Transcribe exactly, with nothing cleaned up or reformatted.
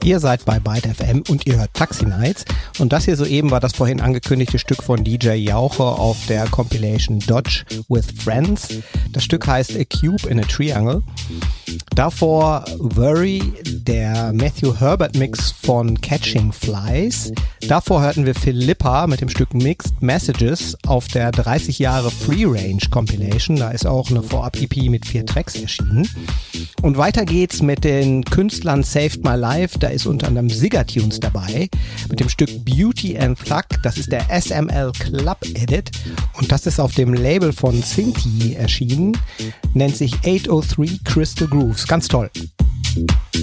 Ihr seid bei Byte F M und ihr hört Taxi Nights. Und das hier soeben war das vorhin angekündigte Stück von D J Jauche auf der Compilation Dodge with Friends. Das Stück heißt A Cube in a Triangle. Davor Worry, der Matthew Herbert Mix von Catching Flies. Davor hörten wir Philippa mit dem Stück Mixed Messages auf der dreißig Jahre Free Range Compilation. Da ist auch eine Vorab-E P mit vier Tracks erschienen. Und weiter geht's mit den Künstlern Saved My Life. Da ist unter anderem Sigatunes dabei mit dem Stück Beauty and Thug. Das ist der S M L Club Edit und das ist auf dem Label von Sinti erschienen. Nennt sich acht null drei Crystal Grooves. Ganz toll.